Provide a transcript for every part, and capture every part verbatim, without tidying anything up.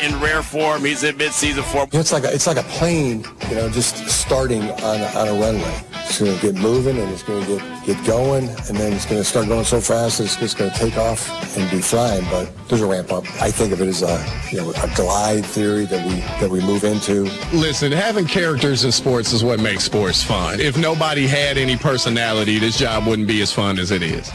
in rare form. He's in midseason form. It's like a, it's like a plane, you know, just starting on a, on a runway. It's going to get moving and it's going to get, get going, and then it's going to start going so fast that it's just going to take off and be flying. But there's a ramp up. I think of it as a you know a glide theory that we that we move into. Listen, having characters in sports is what makes sports fun. If nobody had any personality, this job wouldn't be as fun as it is.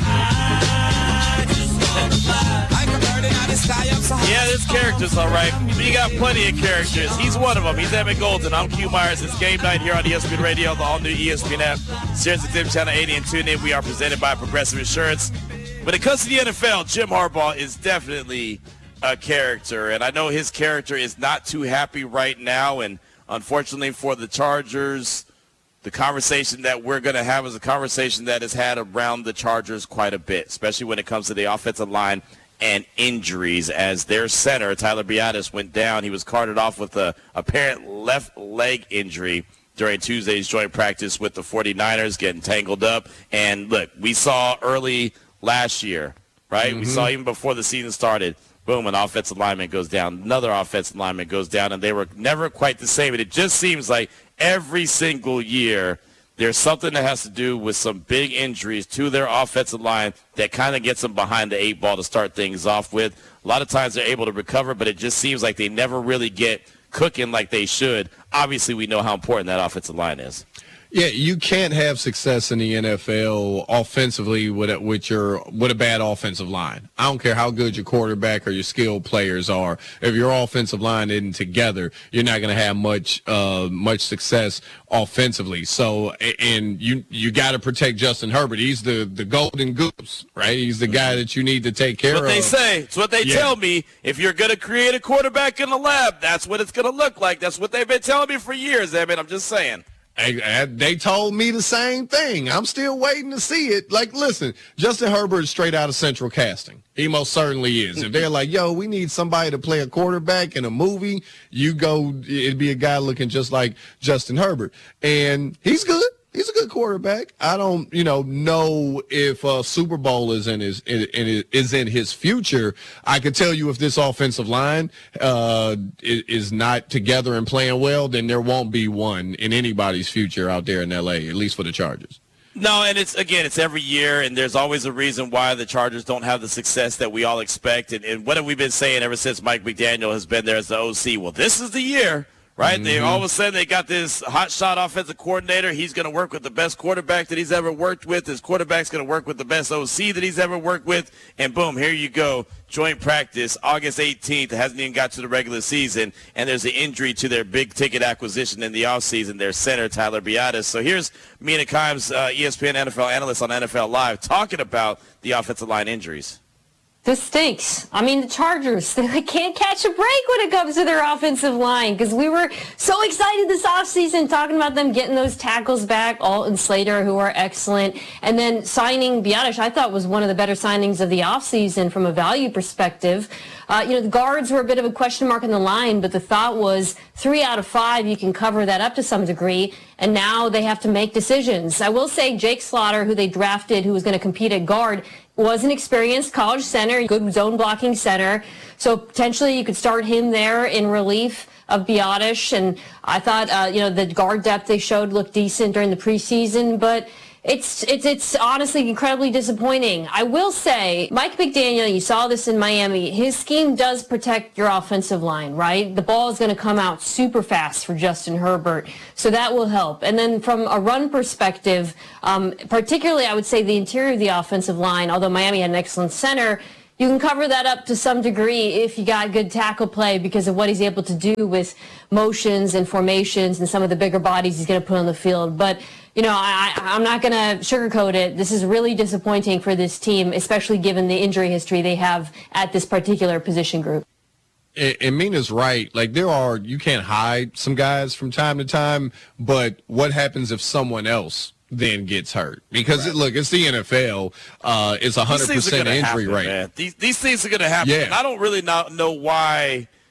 Yeah, this character's all right. You got plenty of characters. He's one of them. He's Emmett Golden. I'm Q Myers. It's game night here on E S P N Radio, the all-new E S P N app. Sirius X M Channel eighty and tune in. We are presented by Progressive Insurance. When it comes to the N F L, Jim Harbaugh is definitely a character, and I know his character is not too happy right now, and unfortunately for the Chargers, the conversation that we're going to have is a conversation that is had around the Chargers quite a bit, especially when it comes to the offensive line and injuries, as their center, Tyler Biadasz, went down. He was carted off with a apparent left leg injury during Tuesday's joint practice with the 49ers, getting tangled up. And, look, we saw early last year, right? Mm-hmm. We saw even before the season started, boom, an offensive lineman goes down, another offensive lineman goes down, and they were never quite the same. And it just seems like every single year there's something that has to do with some big injuries to their offensive line that kind of gets them behind the eight ball to start things off with. A lot of times they're able to recover, but it just seems like they never really get cooking like they should. Obviously, we know how important that offensive line is. Yeah, you can't have success in the N F L offensively with a, with your with a bad offensive line. I don't care how good your quarterback or your skilled players are. If your offensive line isn't together, you're not going to have much uh, much success offensively. So, and you you got to protect Justin Herbert. He's the, the golden goose, right? He's the guy that you need to take care of. That's what they say. It's what they yeah. tell me. If you're going to create a quarterback in the lab, that's what it's going to look like. That's what they've been telling me for years. I mean, I'm just saying. They told me the same thing. I'm still waiting to see it. Like, listen, Justin Herbert is straight out of Central Casting. He most certainly is. If they're like, yo, we need somebody to play a quarterback in a movie, you go, it'd be a guy looking just like Justin Herbert. And he's good. He's a good quarterback. I don't, you know, know if uh, Super Bowl is in his in, in, is in his future. I could tell you if this offensive line uh, is, is not together and playing well, then there won't be one in anybody's future out there in L A, at least for the Chargers. No, and it's, again, it's every year, and there's always a reason why the Chargers don't have the success that we all expect. And, and what have we been saying ever since Mike McDaniel has been there as the O C? Well, this is the year. Right? Mm-hmm. They all of a sudden they got this hot shot offensive coordinator. He's going to work with the best quarterback that he's ever worked with. His quarterback's going to work with the best O C that he's ever worked with. And boom, here you go. Joint practice, August eighteenth. It hasn't even got to the regular season. And there's an injury to their big ticket acquisition in the offseason, their center, Tyler Biadasz. So here's Mina Kimes, uh, E S P N N F L analyst on N F L Live, talking about the offensive line injuries. This stinks. I mean, the Chargers, they can't catch a break when it comes to their offensive line because we were so excited this offseason talking about them getting those tackles back, Alt and Slater, who are excellent, and then signing Biadasz, I thought was one of the better signings of the offseason from a value perspective. Uh, you know, the guards were a bit of a question mark in the line, but the thought was three out of five, you can cover that up to some degree, and now they have to make decisions. I will say Jake Slaughter, who they drafted, who was going to compete at guard, was an experienced college center, good zone blocking center, so potentially you could start him there in relief of Biadasz, and I thought, uh, you know, the guard depth they showed looked decent during the preseason, but It's it's it's honestly incredibly disappointing. I will say, Mike McDaniel, you saw this in Miami, his scheme does protect your offensive line, right? The ball is going to come out super fast for Justin Herbert, so that will help. And then from a run perspective, um, particularly I would say the interior of the offensive line, although Miami had an excellent center, you can cover that up to some degree if you got good tackle play because of what he's able to do with motions and formations and some of the bigger bodies he's going to put on the field. But you know, I, I'm not going to sugarcoat it. This is really disappointing for this team, especially given the injury history they have at this particular position group. And, and Mina's right. Like, there are, you can't hide some guys from time to time, but what happens if someone else then gets hurt? Because, right. it, look, it's the N F L. Uh, it's a one hundred percent injury happen, rate. Man. These, these things are going to happen. Yeah. And I don't really not know why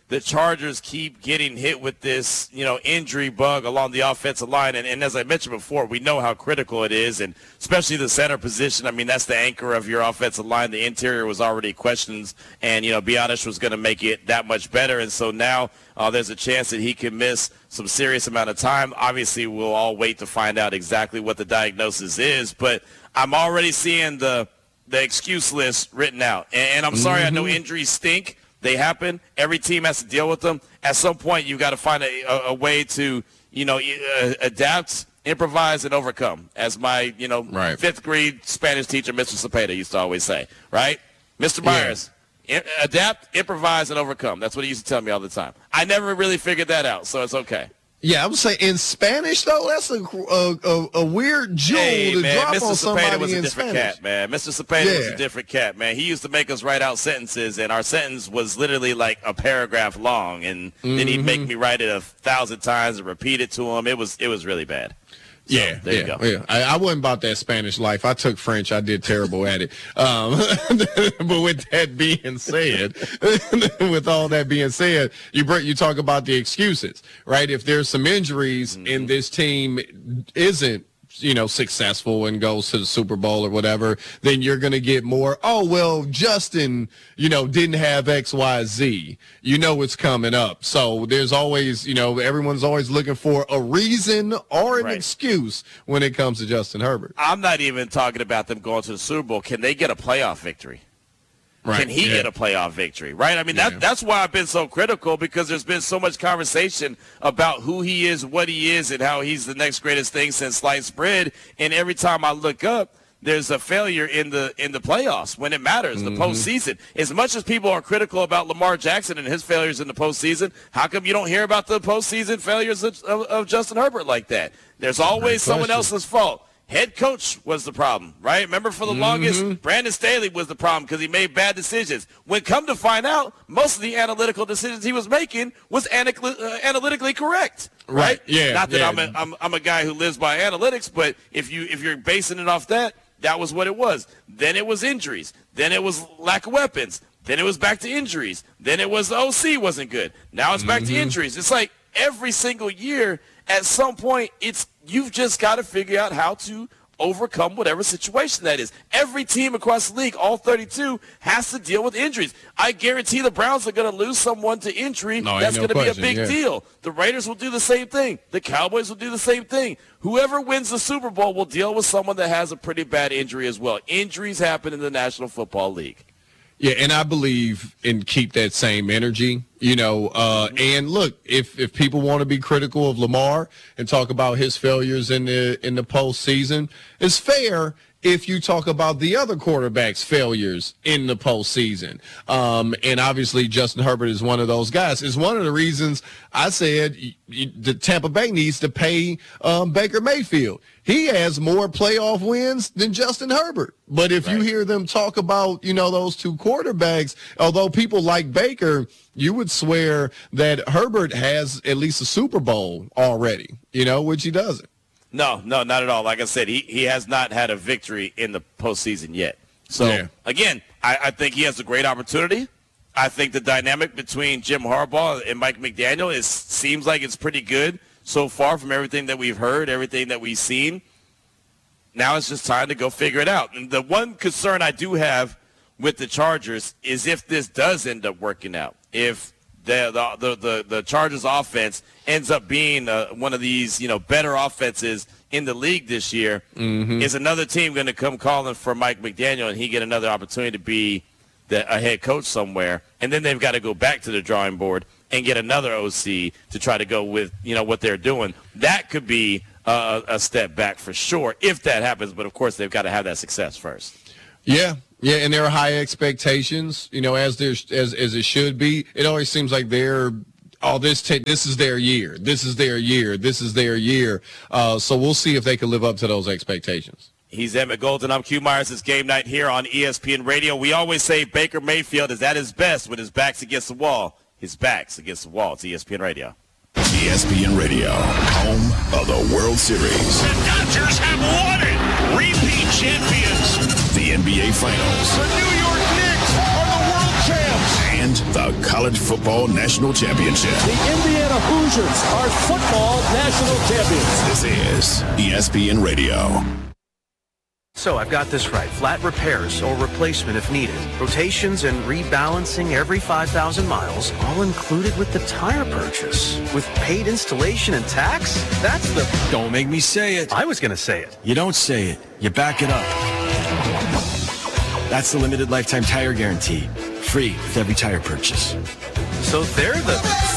the Chargers keep getting hit with this, you know, injury bug along the offensive line. And, and as I mentioned before, we know how critical it is, and especially the center position. I mean, that's the anchor of your offensive line. The interior was already questions, and, you know, Biadasz was going to make it that much better. And so now uh, there's a chance that he can miss some serious amount of time. Obviously, we'll all wait to find out exactly what the diagnosis is, but I'm already seeing the the excuse list written out. And, and I'm sorry, mm-hmm. I know injuries stink. They happen. Every team has to deal with them. At some point, you've got to find a, a, a way to, you know, uh, adapt, improvise, and overcome. As my, you know, right. fifth grade Spanish teacher, Mister Cepeda, used to always say, right? Mister Myers, yeah. I- adapt, improvise, and overcome. That's what he used to tell me all the time. I never really figured that out, so it's okay. Yeah, I would say in Spanish, though, that's a a, a, a weird jewel hey, to man, drop Mister on somebody Cepeda was a in different Spanish. cat, man. Mister Cepeda yeah. was a different cat, man. He used to make us write out sentences, and our sentence was literally like a paragraph long, and mm-hmm. then he'd make me write it a thousand times and repeat it to him. It was it was really bad. So, yeah, there yeah, you go. yeah. I, I wasn't about that Spanish life. I took French. I did terrible at it. Um, but with that being said, with all that being said, you bring, you talk about the excuses, right? If there's some injuries mm-hmm. and this team isn't, you know, successful and goes to the Super Bowl or whatever, then you're going to get more, oh, well, Justin, you know, didn't have X, Y, Z. You know it's coming up. So there's always, you know, everyone's always looking for a reason or an right. excuse when it comes to Justin Herbert. I'm not even talking about them going to the Super Bowl. Can they get a playoff victory? Right. Can he yeah. get a playoff victory, right? I mean, yeah. that, that's why I've been so critical, because there's been so much conversation about who he is, what he is, and how he's the next greatest thing since sliced bread. And every time I look up, there's a failure in the in the playoffs when it matters, mm-hmm. the postseason. As much as people are critical about Lamar Jackson and his failures in the postseason, how come you don't hear about the postseason failures of, of, of Justin Herbert like that? There's always someone else's fault. Head coach was the problem, right? Remember, for the mm-hmm. longest, Brandon Staley was the problem because he made bad decisions. When come to find out, most of the analytical decisions he was making was analytically, uh, analytically correct, right? right? Yeah. Not that yeah. I'm, a, I'm I'm a guy who lives by analytics, but if you if you're basing it off that, that was what it was. Then it was injuries. Then it was lack of weapons. Then it was back to injuries. Then it was the O C wasn't good. Now it's back mm-hmm. to injuries. It's like every single year, at some point, it's you've just got to figure out how to overcome whatever situation that is. Every team across the league, all thirty-two, has to deal with injuries. I guarantee the Browns are going to lose someone to injury. No, That's no going to be a question, big yeah. deal. The Raiders will do the same thing. The Cowboys will do the same thing. Whoever wins the Super Bowl will deal with someone that has a pretty bad injury as well. Injuries happen in the National Football League. Yeah, and I believe in keep that same energy, you know, uh, and look, if, if people want to be critical of Lamar and talk about his failures in the in the postseason, it's fair if you talk about the other quarterbacks' failures in the postseason. Um, and obviously Justin Herbert is one of those guys. It's one of the reasons I said the Tampa Bay needs to pay um, Baker Mayfield. He has more playoff wins than Justin Herbert. But if right. you hear them talk about, you know, those two quarterbacks, although people like Baker, you would swear that Herbert has at least a Super Bowl already, you know, which he doesn't. No, no, not at all. Like I said, he, he has not had a victory in the postseason yet. So, yeah. again, I, I think he has a great opportunity. I think the dynamic between Jim Harbaugh and Mike McDaniel is seems like it's pretty good so far from everything that we've heard, everything that we've seen. Now it's just time to go figure it out. And the one concern I do have with the Chargers is if this does end up working out, if the the the, the Chargers offense ends up being uh, one of these, you know, better offenses in the league this year, mm-hmm. is another team going to come calling for Mike McDaniel and he get another opportunity to be the, a head coach somewhere, and then they've got to go back to the drawing board and get another O C to try to go with, you know, what they're doing. That could be a, a step back for sure if that happens, but of course they've got to have that success first. Yeah. Yeah, and there are high expectations, you know, as there's as as it should be. It always seems like they're oh this t- this is their year, this is their year, this is their year. Uh, so we'll see if they can live up to those expectations. He's Emmett Golden. I'm Q Myers. It's game night here on E S P N Radio. We always say Baker Mayfield is at his best when his back's against the wall. His back's against the wall. It's E S P N Radio. E S P N Radio, home of the World Series. The Dodgers have won it. Repeat champions. The N B A Finals. The New York Knicks are the world champs. and the College Football National Championship. The Indiana Hoosiers are football national champions. This is E S P N Radio. So I've got this right. Flat repairs or replacement if needed. Rotations and rebalancing every five thousand miles, all included with the tire purchase. With paid installation and tax? That's the... Don't make me say it. I was going to say it. You don't say it. You back it up. That's the limited lifetime tire guarantee. Free with every tire purchase. So they're the...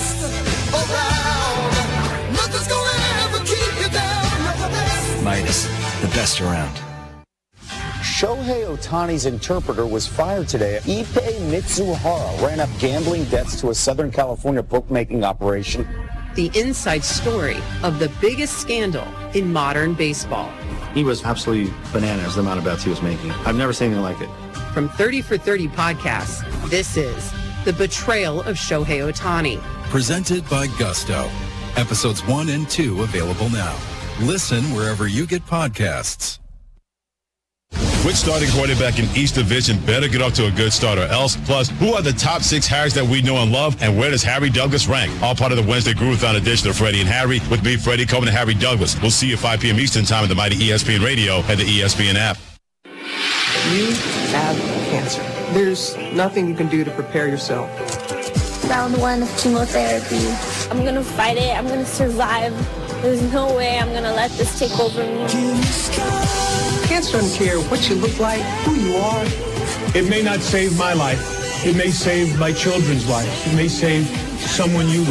Midas, the best around. Shohei Ohtani's interpreter was fired today. Ippei Mitsuhara ran up gambling debts to a Southern California bookmaking operation. The inside story of the biggest scandal in modern baseball. He was absolutely bananas, the amount of bets he was making. I've never seen anything like it. From thirty for thirty podcasts, this is The Betrayal of Shohei Ohtani. Presented by Gusto. Episodes one and two available now. Listen wherever you get podcasts. Which starting quarterback in each division better get off to a good start or else? Plus, who are the top six Harrys that we know and love, and where does Harry Douglas rank? All part of the Wednesday Groovathon edition of Freddie and Harry with me, Freddie Coleman and Harry Douglas. We'll see you at five p.m. Eastern Time on the mighty E S P N Radio and the E S P N app. You have cancer. There's nothing you can do to prepare yourself. Round one of chemotherapy. I'm going to fight it. I'm going to survive. There's no way I'm going to let this take over me. Cancer doesn't care what you look like, who you are. It may not save my life. It may save my children's lives. It may save someone you love.